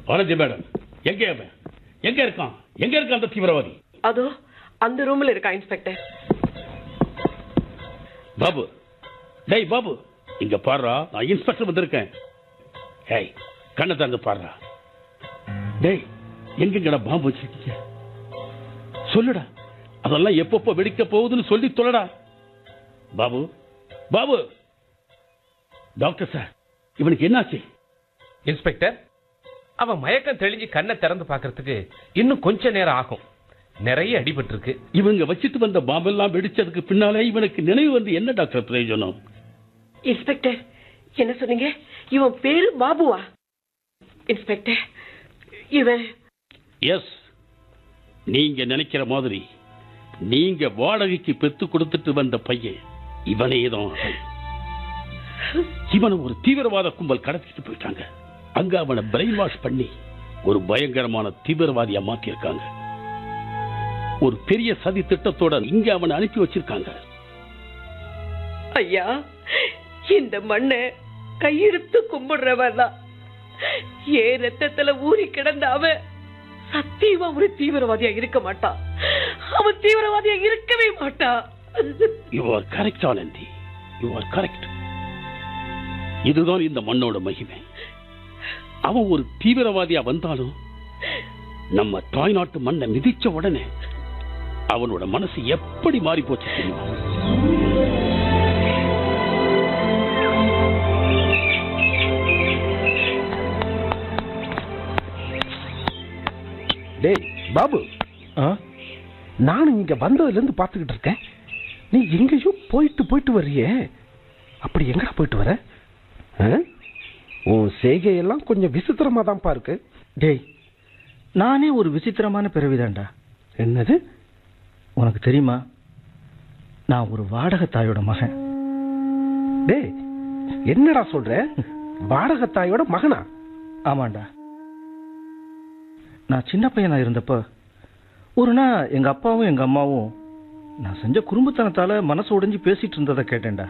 Anandhi madam, எங்க அவன்? எங்க இருக்கான்? எங்க இருக்கான் அந்த தீவிரவாதி? அதோ அந்த ரூம்ல இருக்கா இன்ஸ்பெக்டர். பாபு, டேய் பாபு, இங்க பாருடா, நான் இன்ஸ்பெக்டர் வந்திருக்கேன். ஏய், கண்ணை திறந்து பாருடா. டேய், எங்கடா பாம்பு வச்சிருக்கீங்க? சொல்லுடா. அதெல்லாம் எப்பப்போ வெடிக்க போகுதுன்னு சொல்லி சொல்லடா. பாபு, பாபு. டாக்டர் சார், இவனுக்கு என்னாச்சு? இன்ஸ்பெக்டர், அவன் மயக்கம் தெளிஞ்சு கண்ணை திறந்து பார்க்கறதுக்கு இன்னும் கொஞ்ச நேரம் ஆகும். நிறைய அடிபட்டு இருக்கு. இவங்க வச்சிட்டு வந்த பாம்பெல்லாம் வெடிச்சதுக்கு பின்னாலே இவனுக்கு நினைவு வந்து என்ன டாக்டர் பிரயோஜனம்? இன்ஸ்பெக்டர், என்ன சொன்னீங்க? இவன் பேரு பாபுவா? இன்ஸ்பெக்டர், இவன் எஸ், நீங்க நினைக்கிற மாதிரி நீங்க வாடகைக்கு பெத்து கொடுத்துட்டு வந்த பையன் இவனே தான். இவனை ஒரு தீவிரவாத கும்பல் கடத்திட்டு போயிட்டாங்க. அங்க அவனை பிரெயின் வாஷ் பண்ணி ஒரு பயங்கரமான தீவிரவாதியா மாத்திருக்காங்க. ஒரு பெரிய சதி திட்டத்தோட இங்க அவனை அனுப்பி வச்சிருக்காங்க. ஐயா, இந்த மண்ணை கையெடுத்து கும்பிடுறவன் தான். ஏன் ரத்தத்துல ஊறி கிடந்த அவன் சத்தியமா ஒரு தீவிரவாதியா இருக்க மாட்டான். அவன் தீவிரவாதியா இருக்கவே மாட்டான். You are correct, Anandhi. You are correct. இதுதான் இந்த மண்ணோட மகிமை. அவன் ஒரு தீவிரவாதியா வந்தாலும் நம்ம தாய்நாட்டு மண்ணை மிதிச்ச உடனே அவனோட மனசு எப்படி மாறி போச்சு தெரியுமா? டேய் பாபு, நானும் இங்க வந்ததுல இருந்து பாத்துக்கிட்டு இருக்கேன். நீ எங்கேயும் போயிட்டு வர்றியே, அப்படி எங்கடா போயிட்டு வர? உன் செய்கையெல்லாம் கொஞ்சம் விசித்திரமா தான்ப்பா இருக்கு. டேய், நானே ஒரு விசித்திரமான பிறவிதான்டா. என்னது? உனக்கு தெரியுமா, நான் ஒரு வாடகத்தாயோட மகன். டேய், என்னடா சொல்ற? வாடகத்தாயோட மகனா? ஆமாண்டா. நான் சின்ன பையனா இருந்தப்ப ஒரு நாள் எங்க அப்பாவும் எங்க அம்மாவும் நான் செஞ்ச குறும்புத்தனத்தால மனசு உடைஞ்சு பேசிட்டு இருந்ததை கேட்டேன்டா.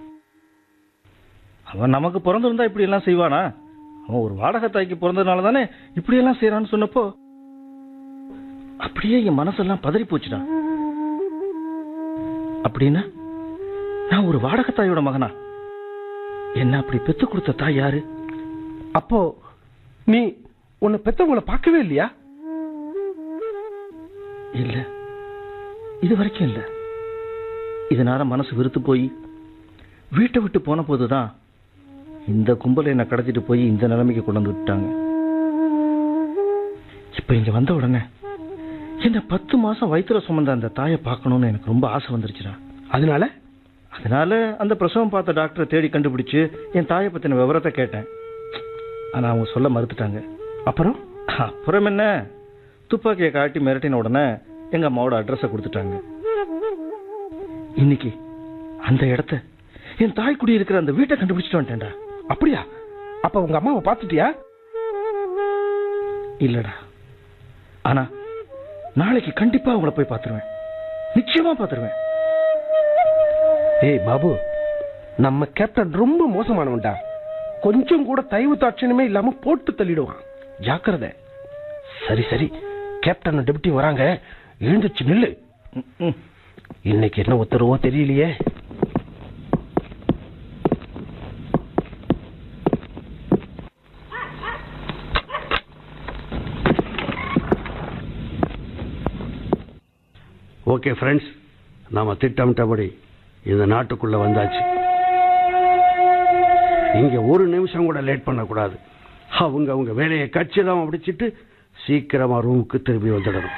அவன் நமக்கு பிறந்திருந்தா இப்படி எல்லாம் செய்வானா? அவன் ஒரு வாடகத்தாய்க்கு பிறந்ததுனால தானே இப்படி எல்லாம் செய்யறான்னு சொன்னப்போ அப்படியே என் மனசெல்லாம் பதறி போச்சுடா. அப்படின்னா நான் ஒரு வாடகத்தாயோட மகனா? என்ன அப்படி பெத்து கொடுத்த தாய் யாரு? அப்போ நீ உன்னை பெத்தவங்களை பார்க்கவே இல்லையா? இல்ல, இது வரைக்கும் இல்ல. இதனால மனசு வெறுத்து போய் வீட்டை விட்டு போன போதுதான் இந்த கும்பலை என்ன கடத்திட்டு போய் இந்த நிலைமைக்கு கொண்டு வந்து விட்டாங்க. இப்ப இங்க வந்த உடனே என்ன 10 மாசம் வயிற்றுல சுமந்த அந்த தாயை பார்க்கணும்னு எனக்கு ரொம்ப ஆசை வந்துருச்சுடா. அதனால அந்த பிரசவம் பார்த்த டாக்டரை தேடி கண்டுபிடிச்சு என் தாயை பத்தின விவரத்தை கேட்டேன். ஆனா அவங்க சொல்ல மறுத்துட்டாங்க. அப்புறம் என்ன, துப்பாக்கியை காட்டி மிரட்டின உடனே எங்க அம்மாவோட அட்ரஸை கொடுத்துட்டாங்க. இன்னைக்கு அந்த இடத்த, என் தாய் குடி இருக்கிற அந்த வீட்டை கண்டுபிடிச்சிட்டு வந்துட்டேன்டா. அப்படியா? அப்ப உங்க அம்மாவை பார்த்துட்டியா? இல்லடா, ஆனா நாளைக்கு கண்டிப்பா அவங்கள போய் பார்த்துருவேன். நிச்சயமா பார்த்துருவேன். ஏய் பாபு, நம்ம கேப்டன் ரொம்ப மோசமானவன்டா. கொஞ்சம் கூட தயவு தாட்சணமே இல்லாம போட்டு தள்ளிடுவான். ஜாக்கிரதை. சரி, கேப்டன் டெப்டி வராங்க, எழுந்துச்சு நில்லு. இன்னைக்கு என்ன உத்தரவோ தெரியலையே. ஓகே ஃப்ரெண்ட்ஸ், நாம திட்டமிட்டபடி இந்த நாட்டுக்குள்ள வந்தாச்சு. இங்க ஒரு நிமிஷம் கூட லேட் பண்ணக்கூடாது. அவங்க வேலையை கட்சிதான் முடிச்சிட்டு சீக்கிரமா ரூமுக்கு திரும்பி வந்துடணும்.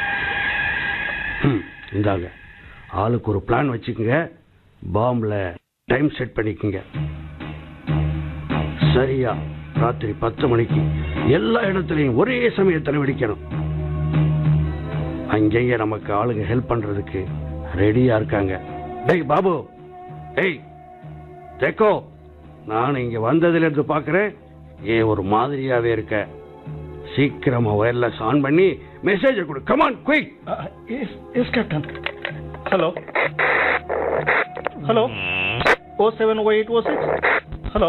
இந்தாங்க, ஆளுக்கு ஒரு பிளான் வச்சுக்கோங்க. பாம்ல டைம் செட் பண்ணிக்கோங்க. சரியா ராத்திரி 10 மணிக்கு எல்லா இடத்துலையும் ஒரே சமயத்தில் வெடிக்கணும். அங்கேயே நமக்கு ஆளுங்க ஹெல்ப் பண்றதுக்கு ரெடியா இருக்காங்க. டேய் பாபு, டேய் தேக்கோ, நான் இங்க வந்ததுல இருந்து பாக்குறேன் ஏன் ஒரு மாதிரியாவே இருக்க. சீக்கிரமா வயர்லெஸ் ஆன் பண்ணி மெசேஜ் கொடு. Come on quick. S captain. Hello 070806